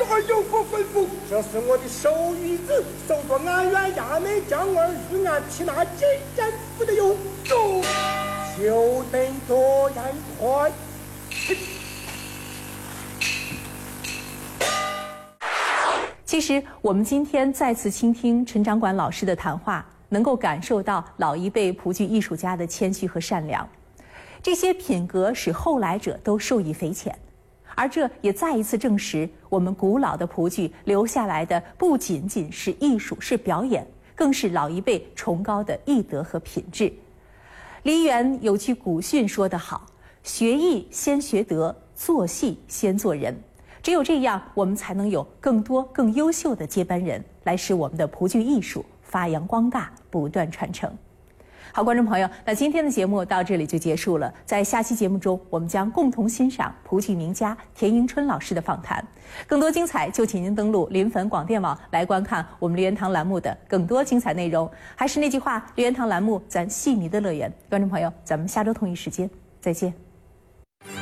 儿有何吩咐？这是我的手谕子，受着安远衙门将儿与俺去那进战府的有主，就等多言快。 其实，我们今天再次倾听陈掌管老师的谈话，能够感受到老一辈蒲剧艺术家的谦虚和善良。这些品格使后来者都受益匪浅，而这也再一次证实，我们古老的蒲剧留下来的不仅仅是艺术，是表演，更是老一辈崇高的艺德和品质。梨园有句古训说得好：“学艺先学德，做戏先做人。”只有这样，我们才能有更多更优秀的接班人，来使我们的蒲剧艺术发扬光大，不断传承。好，观众朋友，那今天的节目到这里就结束了。在下期节目中，我们将共同欣赏蒲剧名家田迎春老师的访谈。更多精彩，就请您登录临汾广电网来观看我们梨园堂栏目的更多精彩内容。还是那句话，梨园堂栏目咱戏迷的乐园。观众朋友，咱们下周同一时间再见。